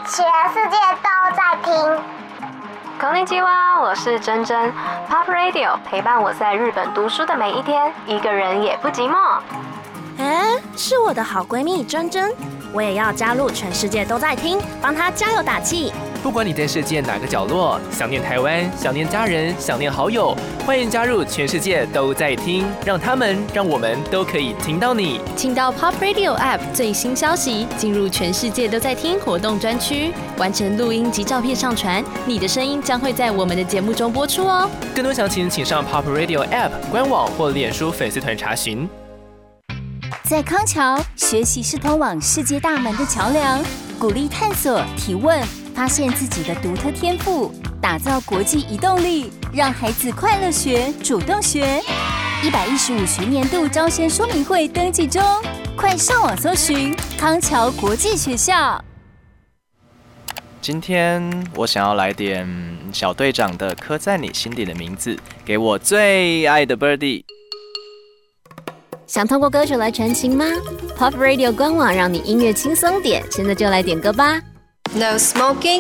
全世界都在听。 こんにちは，我是珍珍。Pop Radio 陪伴我在日本读书的每一天，一个人也不寂寞。 是我的好闺蜜珍珍，我也要加入全世界都在听，帮她加油打气。 不管你在世界哪个角落，想念台湾，想念家人，想念好友，欢迎加入全世界都在听，让我们都可以听到你。 请到 Pop Radio App 最新消息，进入全世界都在听活动专区，完成录音及照片上传，你的声音将会在我们的节目中播出哦。 更多详情请上 Pop Radio App 官网或脸书粉丝团查询。 在康桥，学习是通往世界大门的桥梁，鼓励探索、提问，发现自己的独特天赋，打造国际移动力，让孩子快乐学、主动学。115学年度招生说明会登记中，快上网搜寻康桥国际学校。 今天我想要来点小队长的《刻在你心底的名字》，给我最爱的 Birdy。 想通过歌曲来传情吗 ？Pop Radio 官网让你音乐轻松点，现在就来点歌吧。 No smoking,